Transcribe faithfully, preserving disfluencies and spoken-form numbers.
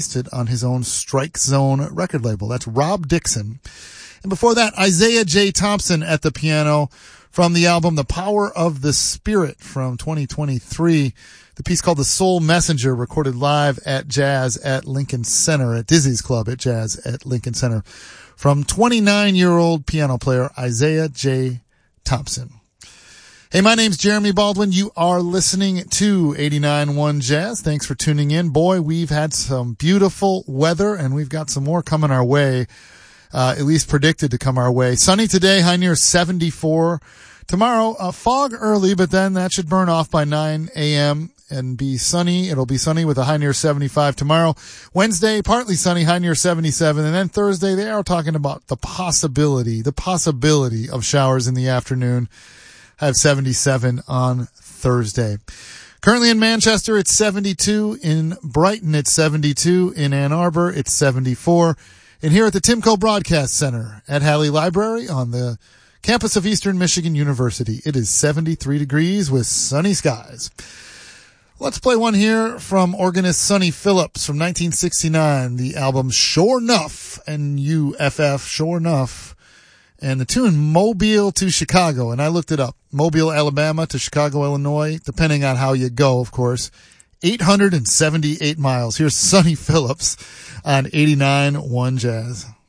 on his own Strike Zone record label. That's Rob Dixon. And before that, Isaiah J. Thompson at the piano from the album The Power of the Spirit from twenty twenty-three. The piece called The Soul Messenger, recorded live at Jazz at Lincoln Center, at Dizzy's Club at Jazz at Lincoln Center, from twenty-nine-year-old piano player Isaiah J. Thompson. Hey, my name's Jeremy Baldwin. You are listening to eighty-nine point one Jazz. Thanks for tuning in. Boy, we've had some beautiful weather, and we've got some more coming our way, uh, at least predicted to come our way. Sunny today, high near seventy-four. Tomorrow, uh, fog early, but then that should burn off by nine a.m. and be sunny. It'll be sunny with a high near seventy-five tomorrow. Wednesday, partly sunny, high near seventy-seven. And then Thursday, they are talking about the possibility, the possibility of showers in the afternoon. I have seventy-seven on Thursday. Currently in Manchester, it's seventy-two. In Brighton, it's seventy-two. In Ann Arbor, it's seventy-four. And here at the Timco Broadcast Center at Halley Library on the campus of Eastern Michigan University, it is seventy-three degrees with sunny skies. Let's play one here from organist Sonny Phillips from nineteen sixty-nine, the album Sure 'Nuff, N U F F, Sure 'Nuff. And the tune Mobile to Chicago, and I looked it up. Mobile, Alabama to Chicago, Illinois, depending on how you go, of course. eight hundred seventy-eight miles. Here's Sonny Phillips on eighty-nine point one Jazz.